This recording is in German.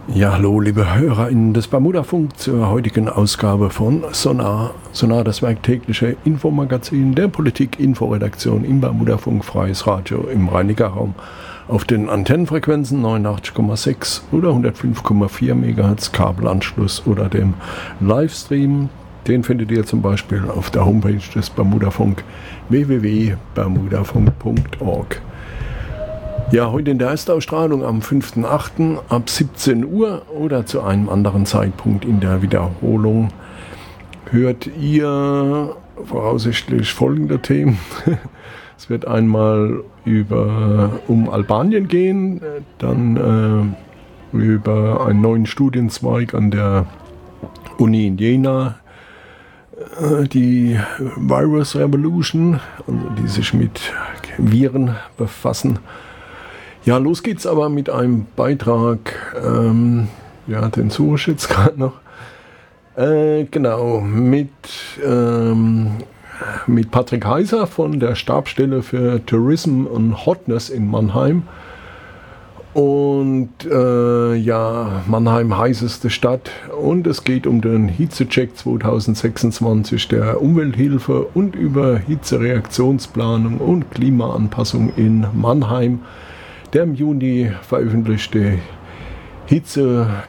Ja, hallo liebe HörerInnen des Bermudafunk zur heutigen Ausgabe von Sonar. Sonar, das werktägliche Infomagazin der Politik-Info-Redaktion im Bermudafunk, freies Radio im Rhein-Neckar-Raum auf den Antennenfrequenzen 89,6 oder 105,4 MHz Kabelanschluss oder dem Livestream. Den findet ihr zum Beispiel auf der Homepage des Bermudafunk www.bermudafunk.org. Ja, heute in der Erstausstrahlung am 5.8. ab 17 Uhr oder zu einem anderen Zeitpunkt in der Wiederholung hört ihr voraussichtlich folgende Themen. Es wird einmal um Albanien gehen, dann über einen neuen Studienzweig an der Uni in Jena, die Virus Revolution, also die sich mit Viren befassen. Ja, los geht's aber mit einem Beitrag, den suche ich jetzt gerade noch, mit Patrick Heiser von der Stabsstelle für Tourism and Hotness in Mannheim. Und Mannheim, heißeste Stadt, und es geht um den Hitzecheck 2026 der Umwelthilfe und über Hitzereaktionsplanung und Klimaanpassung in Mannheim. Der im Juni veröffentlichte